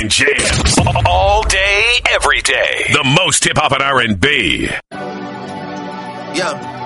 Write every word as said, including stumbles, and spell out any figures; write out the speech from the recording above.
Jams all day, every day. The most hip hop and R and B. Yeah.